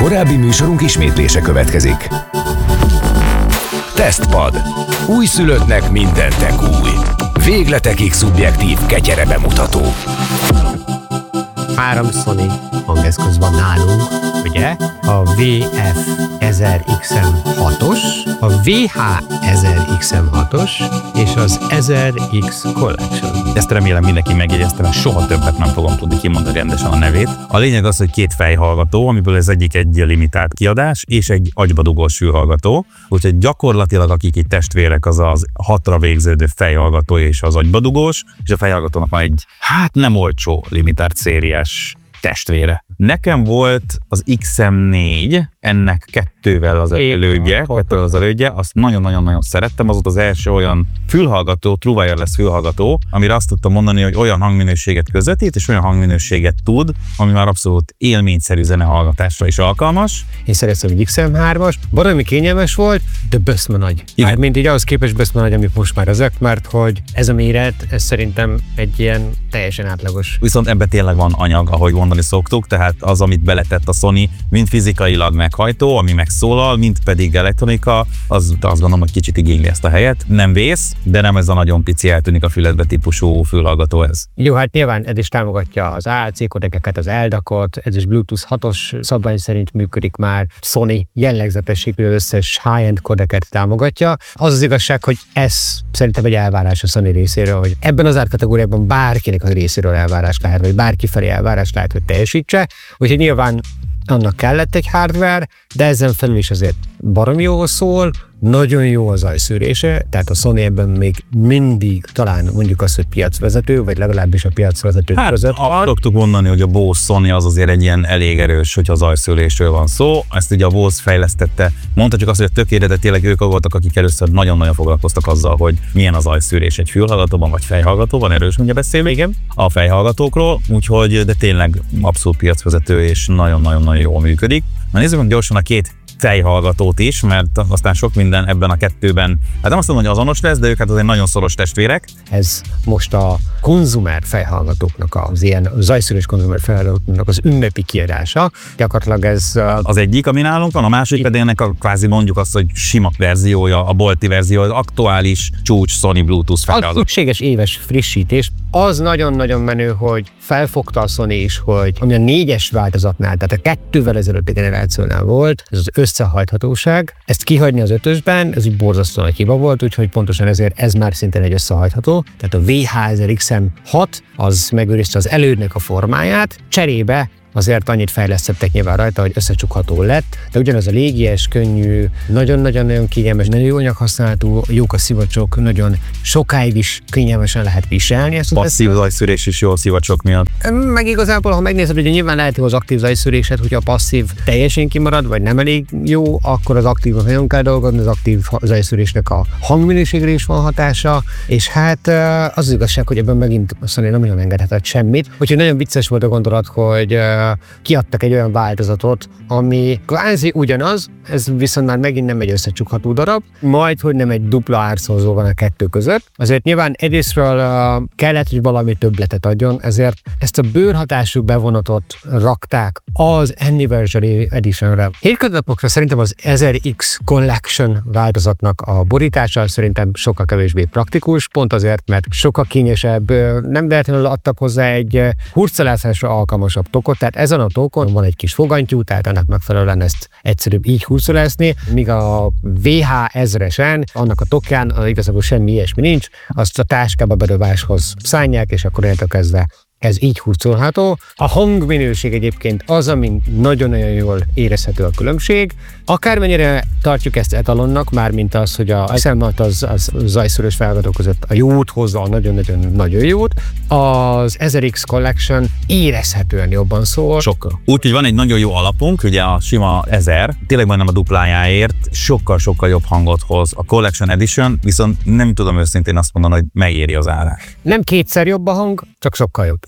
Korábbi műsorunk ismétlése következik. Tesztpad. Újszülöttnek minden tek új. Végletekig szubjektív ketyere bemutató. 3 Sony hangeszköz van nálunk, ugye? A VF1000XM6-os, a VH1000XM6-os és az 1000X Collection. Ezt remélem mindenki megjegyezte, mert soha többet nem fogom tudni kimondani rendesen a nevét. A lényeg az, hogy 2 fejhallgató, amiből az egyik egy limitált kiadás, és egy agybadugós fülhallgató. Úgyhogy gyakorlatilag akik itt testvérek, az az 6-ra végződő fejhallgató és az agybadugós, és a fejhallgatónak van egy, nem olcsó limitált szériás testvére. Nekem volt az XM4, ennek 2-vel az elődje, azt nagyon-nagyon-nagyon szerettem, az volt az első olyan fülhallgató, True Wireless fülhallgató, amire azt tudtam mondani, hogy olyan hangminőséget közvetít, és olyan hangminőséget tud, ami már abszolút élményszerű zenehallgatásra is alkalmas. Én szeretem egy XM3-as, baromi kényelmes volt, de böszme nagy. Mint így ahhoz képest böszme nagy, amit most már ezek, mert hogy ez a méret, ez szerintem egy ilyen teljesen átlagos. Viszont ebben tényleg van anyag, ahogy mondani szoktuk, tehát az, amit beletett a Sony, mind fizikailag meghajtó, ami megszólal, mind pedig elektronika, az azt gondolom, hogy kicsit igényli ezt a helyet. Nem vész, de nem ez a nagyon pici eltűnik a füledbe típusú fülhallgató ez. Jó, hát nyilván ez is támogatja az AAC kodekeket, az LDAC-ot, ez is Bluetooth 6-os szabvány szerint működik már, Sony jellegzetességű összes high-end kodeket támogatja. Az igazság, hogy ez szerintem egy elvárás a Sony részéről, hogy ebben az árkategóriában bárkinek a részéről elvárás lehet, vagy bárki felé elvárás lehet, hogy teljesítse. Úgyhogy nyilván annak kellett egy hardware, de ezen felül is azért baromi jól szól, nagyon jó az zajszűrése, tehát a Sony ebben még mindig talán mondjuk azt, hogy piacvezető, vagy legalábbis a piacvezető között van. Szoktuk mondani, hogy a Bose Sony az azért egy ilyen elég erős, hogyha zajszűrésről van szó. Ezt ugye a Bose fejlesztette. Mondhatjuk azt, hogy a tökéletet tényleg ők voltak, akik először nagyon-nagyon foglalkoztak azzal, hogy milyen a zajszűrés egy fülhallgatóban vagy fejhallgatóban, erős mindjárt beszélünk igen, a fejhallgatókról, úgyhogy de tényleg abszolút piacvezető és nagyon-nagyon jól működik. Na nézzük meg gyorsan a 2 fejhallgatót is, mert aztán sok minden ebben a 2-ben, hát nem azt mondom, hogy azonos lesz, de ők hát azért nagyon szoros testvérek. Ez most a konzumer fejhallgatóknak, az ilyen zajszűrős konzumer fejhallgatóknak az ünnepi kiadása. Gyakorlatilag ez az egyik, ami nálunk van, a másik pedig ennek a kvázi mondjuk azt, hogy sima verziója, a bolti verzió, az aktuális csúcs Sony Bluetooth fejhallgató. A szükséges éves frissítés, az nagyon-nagyon menő, hogy felfogta a Sony is, hogy ami a 4-es változatnál, tehát a 2-vel ezelőtti generációnál volt, ez az összehajthatóság, ezt kihagyni az 5-ösben, ez egy borzasztó nagy hiba volt, úgyhogy pontosan ezért ez már szintén egy összehajtható, tehát a VH1000XM6 az megőrizte az elődnek a formáját, cserébe azért annyit fejlesztettek nyilván rajta, hogy összecsukható lett, de ugyanaz a légies, könnyű, nagyon-nagyon kényelmes, nagyon jó anyaghasználatú, jók a szivacsok, nagyon sokáig is kényelmesen lehet viselni. Passzív zajszűrés is jó a szivacsok miatt. Meg igazából, ha megnézed, hogy nyilván lehet az aktív zajszűréset, hogyha a passzív teljesen kimarad, vagy nem elég jó, akkor az aktívnak nagyon kell dolgozni, az aktív zajszűrésnek a hangminőségre is van hatása, és hát az igazság, hogy ebben megint azt mondja, nem nagyon engedhetett semmit. Úgyhogy nagyon vicces volt a gondolat, hogy kiadtak egy olyan változatot, ami kvázi ugyanaz, ez viszont már megint nem egy összecsukható darab, majd, hogy nem egy dupla árszózó van a 2 között. Azért nyilván egyrésztről kellett, hogy valami többletet adjon, ezért ezt a bőrhatású bevonatot rakták az Anniversary Editionre. Hétköznapokra szerintem az 1000X Collection változatnak a borítása szerintem sokkal kevésbé praktikus, pont azért, mert sokkal kényesebb, nem véletlenül adtak hozzá egy hurcolásra alkalmasabb tokot, tehát ezen a tokon van egy kis fogantyú, tehát ennek megfelelően ezt egyszerűbb így hurcolászni, míg a VH1000-esen, annak a tokján igazából semmi ilyesmi nincs, azt a táskába bedobáshoz szánják, és akkor innentől kezdve ez így hurcolható. A hangminőség egyébként az, amin nagyon-nagyon jól érezhető a különbség. Akármennyire tartjuk ezt etalonnak, mármint az, hogy a XM6 az zajszűrős felhallgatók között a jót hozza, a nagyon-nagyon jót, az 1000X Collection érezhetően jobban szól. Sokkal. Úgyhogy van egy nagyon jó alapunk, ugye a sima 1000, tényleg majdnem a duplájáért, sokkal jobb hangot hoz. A Collection Edition viszont nem tudom őszintén azt mondani, hogy megéri az árát. Nem kétszer jobb a hang, csak sokkal jobb.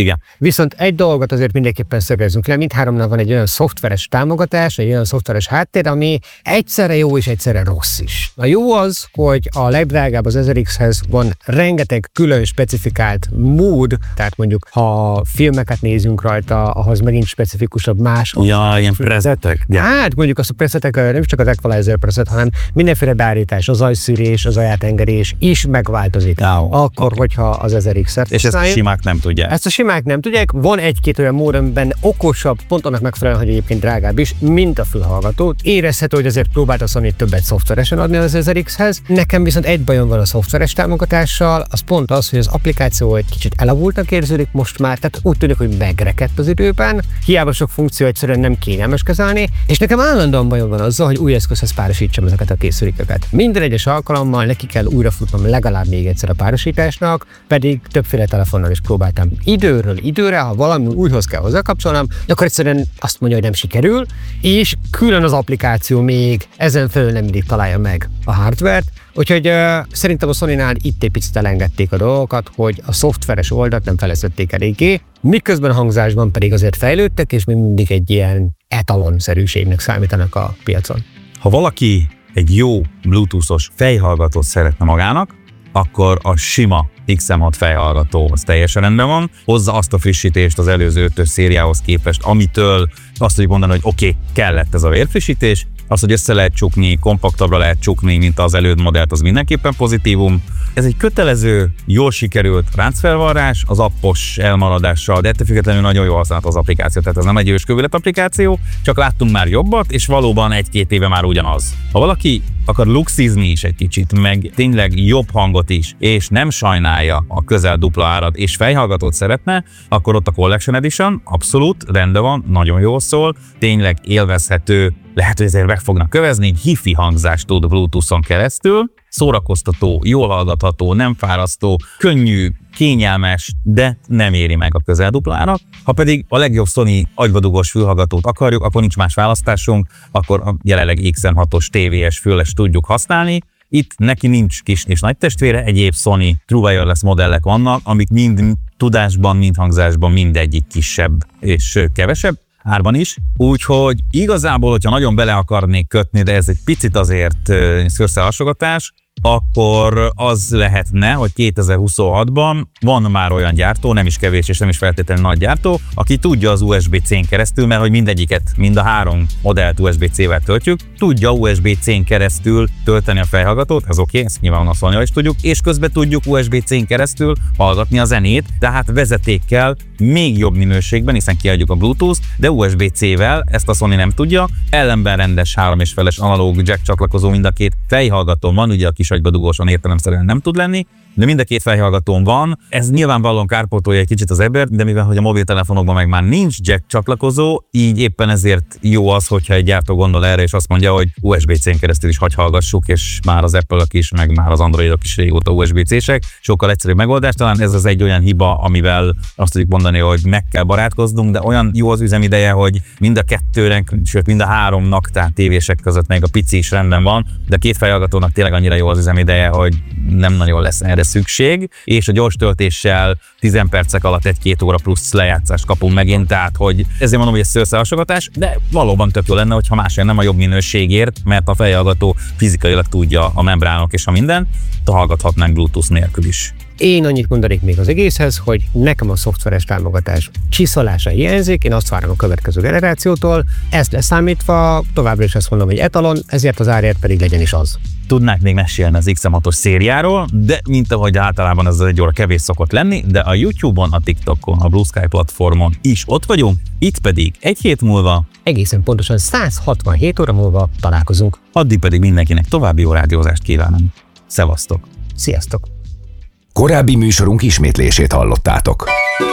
Igen. Viszont egy dolgot azért mindenképpen szögezzünk le, mindháromnál van egy olyan szoftveres támogatás, egy olyan szoftveres háttér, ami egyszerre jó és egyszerre rossz is. A jó az, hogy a legdrágább az 1000X-hez van rengeteg külön specifikált mód, tehát mondjuk ha filmeket nézünk rajta, ahhoz megint specifikusabb más. Ja, ilyen presetek? Ja. Hát mondjuk azt a presetek nem is csak az equalizer preset, hanem mindenféle beállítás, az zajszűrés, az ajátengerés is megváltozik. Akkor, hogyha az 1000X-et. És ezt a simák nem tudják. Ezt a simák nem tudják. Van egy-két olyan mód, amiben okosabb, pont annak megfelelően, hogy egyébként drágább is, mint a fülhallgató. Érezhető, hogy azért próbálta Sony többet szoftveresen adni az 1000X-hez. Nekem viszont egy bajom van a szoftveres támogatással, az pont az, hogy az applikáció egy kicsit elavultnak érződik most már, tehát úgy tűnik, hogy megrekedt az időben. Hiába sok funkció egyszerűen nem kényelmes kezelni, és nekem állandóan bajom van azzal, hogy új eszközhez párosítsam ezeket a készülékeket. Minden egyes alkalommal neki kell újra futnom legalább még egyszer a párosításnak, pedig többféle telefonnal is próbáltam időről időre, ha valami újhoz kell hozzákapcsolnom, akkor egyszerűen azt mondja, hogy nem sikerül, és külön az applikáció még ezen felül nem mindig találja meg a hardware-t. Úgyhogy szerintem a Sonynál itt egy picit elengedték a dolgokat, hogy a szoftveres oldalt nem fejlesztették eléggé, miközben hangzásban pedig azért fejlődtek, és még mindig egy ilyen etalonszerűségnek számítanak a piacon. Ha valaki egy jó Bluetooth-os fejhallgatót szeretne magának, akkor a sima XM6 fejhallgató az teljesen rendben van. Hozza azt a frissítést az előző 5-ös szériához képest, amitől azt tudjuk mondani, hogy oké, kellett ez a vérfrissítés. Az, hogy össze lehet csukni, kompaktabbra lehet csukni, mint az előd modellt, az mindenképpen pozitívum. Ez egy kötelező, jól sikerült ráncfelvarrás, az appos elmaradással, de ettől függetlenül nagyon jól használt az applikáció, tehát ez nem egy őskövület applikáció, csak láttunk már jobbat, és valóban 1-2 éve már ugyanaz. Ha valaki akar luxizni is egy kicsit, meg tényleg jobb hangot is, és nem sajnálja a közel dupla árat, és fejhallgatót szeretne, akkor ott a Collection Edition abszolút rendben van, nagyon jól szól, tényleg élvezhető, lehet, hogy ezért meg fognak kövezni, hifi hangzást tud Bluetooth-on keresztül, szórakoztató, jól hallgatható, nem fárasztó, könnyű, kényelmes, de nem éri meg a közel duplára. Ha pedig a legjobb Sony agybadugós fülhallgatót akarjuk, akkor nincs más választásunk, akkor a jelenleg XM6-os TVS füles tudjuk használni. Itt neki nincs kis és nagy testvére, egyéb Sony True Wireless modellek vannak, amik mind tudásban, mind hangzásban mindegyik kisebb és kevesebb árban is. Úgyhogy igazából, hogyha nagyon bele akarnék kötni, de ez egy picit azért összehasonlítás, akkor az lehetne, hogy 2026-ban van már olyan gyártó, nem is kevés és nem is feltétlenül nagy gyártó, aki tudja az USB-C-n keresztül, mert hogy mindegyiket, mind a 3 modellt USB-C-vel töltjük, tudja USB-C-n keresztül tölteni a fejhallgatót, ez oké, ezt nyilván a Sony-val is tudjuk, és közben tudjuk USB-C-n keresztül hallgatni a zenét, tehát vezetékkel még jobb minőségben, hiszen kiadjuk a Bluetooth, de USB-C-vel ezt a Sony nem tudja, ellenben rendes 3,5-es analóg jack csatlakozó mind a két fejhallgatón van, ugye a kis agybadugóson értelemszerűen nem tud lenni, de mind a két fejhallgatón van. Ez nyilvánvalóan kárpótolja egy kicsit az Ebert, de mivel hogy a mobiltelefonokban meg már nincs jack csatlakozó, így éppen ezért jó az, hogyha egy gyártó gondol erre, és azt mondja, hogy USB-C-n keresztül is hallgassuk, és már az Apple-ok is, meg már az Androidok is régóta USB-C-sek. Sokkal egyszerűbb megoldás, talán ez az egy olyan hiba, amivel azt tudjuk mondani, hogy meg kell barátkoznunk, de olyan jó az üzemideje, hogy mind a kettőnek, sőt mind a 3-nak, tehát tévések között még a pici is rendben van, de a két fejhallgatónak tényleg annyira jó az üzemideje, hogy nem nagyon lesz erre szükség, és a gyors töltéssel 10 percek alatt 1-2 óra plusz lejátszást kapunk megint, tehát hogy ezért mondom, hogy ez összehasonlítás, de valóban tök jó lenne, hogyha másért nem a jobb minőségért, mert a fejhallgató fizikailag tudja a membránok és a minden, de hallgathatnánk Bluetooth nélkül is. Én annyit mondanék még az egészhez, hogy nekem a szoftveres támogatás csiszolása hiányzik, én azt várom a következő generációtól, ezt leszámítva továbbra is azt mondom, hogy etalon, ezért az árért pedig legyen is az. Tudnák még mesélni az XM6-os szériáról, de mint ahogy általában ez 1 óra kevés szokott lenni, de a YouTube-on, a TikTokon, a Blue Sky platformon is ott vagyunk, itt pedig 1 hét múlva, egészen pontosan 167 óra múlva találkozunk. Addig pedig mindenkinek további jó rádiózást kívánom. Szevasztok! Sziasztok! Korábbi műsorunk ismétlését hallottátok.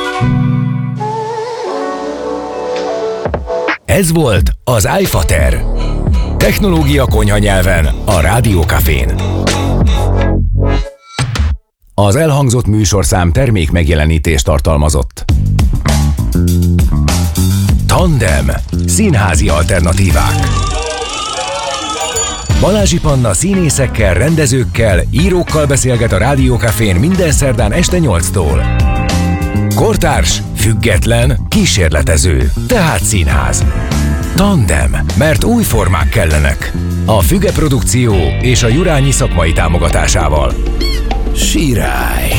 Ez volt az iFater. Technológia konyha nyelven a Rádió Cafén. Az elhangzott műsorszám termék megjelenítést tartalmazott. Tandem. Színházi alternatívák. Balázsi Panna színészekkel, rendezőkkel, írókkal beszélget a Rádió Cafén minden szerdán este 8-tól. Kortárs, független, kísérletező, tehát színház. Tandem, mert új formák kellenek. A Füge Produkció és a Jurányi szakmai támogatásával. Sirály.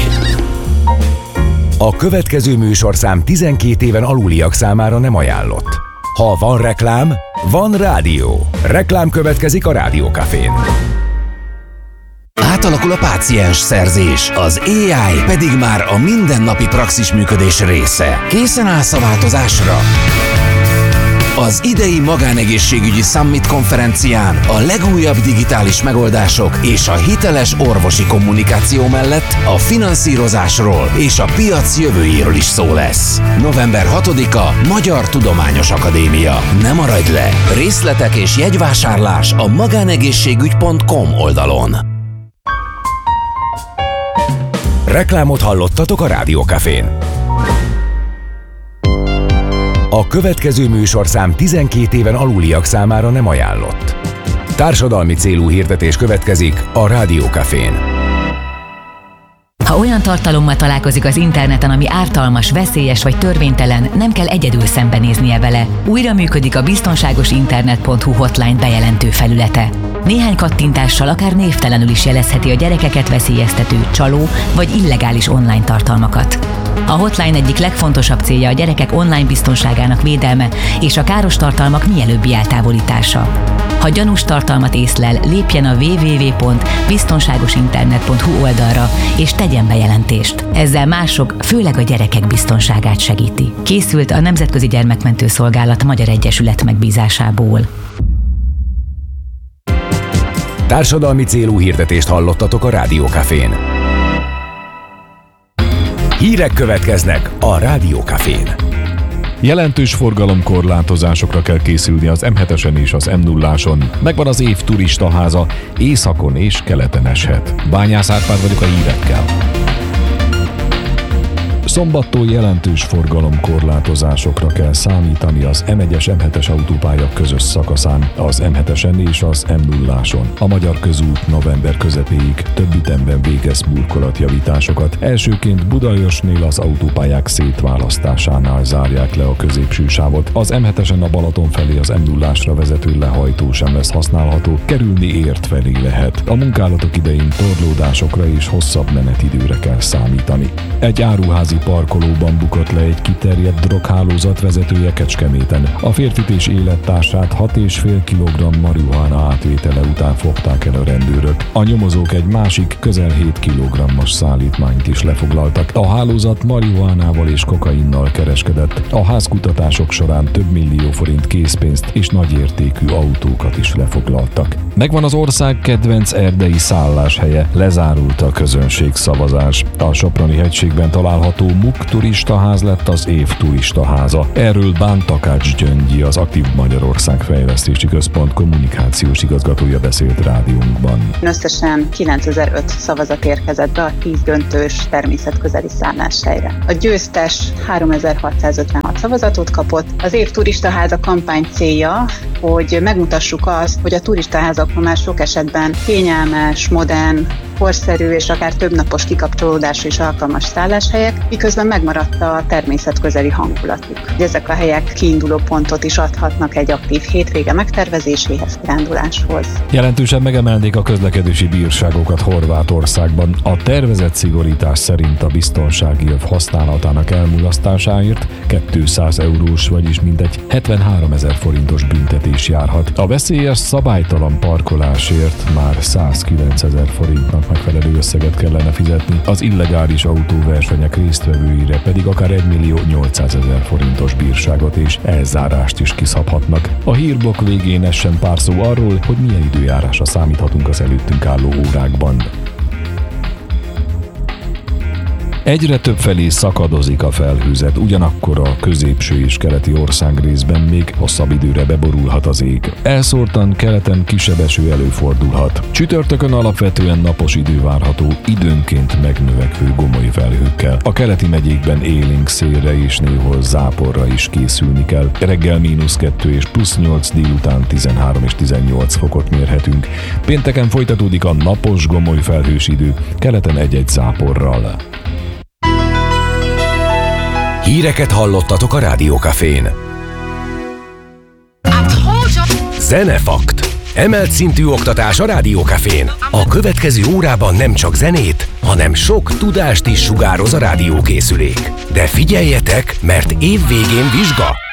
A következő műsorszám 12 éven aluliak számára nem ajánlott. Ha van reklám, van rádió. Reklám következik a Rádiókafén. Átalakul a páciens szerzés, az AI pedig már a mindennapi praxis működés része. Készen állsz a változásra? Az idei magánegészségügyi Summit konferencián a legújabb digitális megoldások és a hiteles orvosi kommunikáció mellett a finanszírozásról és a piac jövőjéről is szó lesz. November 6-a Magyar Tudományos Akadémia. Ne maradj le! Részletek és jegyvásárlás a magánegészségügy.com oldalon. Reklámot hallottatok a Rádiókafén. A következő műsorszám 12 éven aluliak számára nem ajánlott. Társadalmi célú hirdetés következik a Rádiókafén. Ha olyan tartalommal találkozik az interneten, ami ártalmas, veszélyes vagy törvénytelen, nem kell egyedül szembenéznie vele. Újra működik a biztonságosinternet.hu hotline bejelentő felülete. Néhány kattintással akár névtelenül is jelezheti a gyerekeket veszélyeztető, csaló vagy illegális online tartalmakat. A hotline egyik legfontosabb célja a gyerekek online biztonságának védelme és a káros tartalmak mielőbbi eltávolítása. Ha gyanús tartalmat észlel, lépjen a www.biztonságosinternet.hu oldalra és tegyen bejelentést. Ezzel mások, főleg a gyerekek biztonságát segíti. Készült a Nemzetközi Gyermekmentő Szolgálat Magyar Egyesület megbízásából. Társadalmi célú hirdetést hallottatok a Rádiókafén. Hírek következnek a Rádiókafén. Jelentős forgalomkorlátozásokra kell készülni az M7-esen és az M0-áson. Megvan az év turistaháza, északon és keleten eshet. Bányász Árpád vagyok a hírekkel. Szombattól jelentős forgalomkorlátozásokra kell számítani az M1-es M7-es autópálya közös szakaszán, az M7-esen és az M0-áson. A Magyar Közút november közepéig több ütemben végez burkolatjavításokat. Elsőként Budaörsnél az autópályák szétválasztásánál zárják le a középső sávot. Az M7-esen a Balaton felé az M0-ásra vezető lehajtó sem lesz használható, kerülni ért felé lehet. A munkálatok idején torlódásokra és hosszabb menetidőre kell számítani. Egy áruházi parkolóban bukott le egy kiterjedt droghálózat vezetője Kecskeméten. A férfit és élettársát 6,5 kg marihuána átvétele után fogták el a rendőrök. A nyomozók egy másik, közel 7 kg-os szállítmányt is lefoglaltak. A hálózat marihuánával és kokainnal kereskedett. A házkutatások során több millió forint készpénzt és nagyértékű autókat is lefoglaltak. Megvan az ország kedvenc erdei szálláshelye, lezárult a közönségszavazás. A Soproni hegységben található MUK turistaház lett az év turistaháza. Erről Bán Takács Gyöngyi, az Aktív Magyarország Fejlesztési Központ kommunikációs igazgatója beszélt rádiónkban. Összesen 9005 szavazat érkezett be a 10 döntős természetközeli szálláshelyre. A győztes 3656 szavazatot kapott. Az év turistaháza kampány célja, hogy megmutassuk azt, hogy a turistaházakban már sok esetben kényelmes, modern, korszerű és akár többnapos kikapcsolódásra is alkalmas szálláshelyek, miközben megmaradt a természetközeli hangulatuk. Ezek a helyek kiinduló pontot is adhatnak egy aktív hétvége megtervezéséhez, kiránduláshoz. Jelentősen megemelnék a közlekedési bírságokat Horvátországban. A tervezett szigorítás szerint a biztonsági öv használatának elmulasztásáért 200 eurós, vagyis mintegy 73 000 forintos büntetés járhat. A veszélyes, szabálytalan parkolásért már 109 000 forintnak megfelelő összeget kellene fizetni, az illegális autóversenyek résztvevőire pedig akár 1 800 000 forintos bírságot és elzárást is kiszabhatnak. A hírblokk végén essen pár szó arról, hogy milyen időjárásra számíthatunk az előttünk álló órákban. Egyre többfelé szakadozik a felhőzet, ugyanakkor a középső és keleti országrészben még hosszabb időre beborulhat az ég. Elszórtan keleten kisebb eső előfordulhat. Csütörtökön alapvetően napos idő várható, időnként megnövekvő gomoly felhőkkel. A keleti megyékben élénk szélre és néhol záporra is készülni kell. Reggel -2 és +8, délután 13 és 18 fokot mérhetünk. Pénteken folytatódik a napos gomoly felhős idő, keleten egy-egy záporral. Híreket hallottatok a Rádiókafén. Zenefakt. Emelt szintű oktatás a Rádiókafén. A következő órában nem csak zenét, hanem sok tudást is sugároz a rádiókészülék. De figyeljetek, mert évvégén vizsga.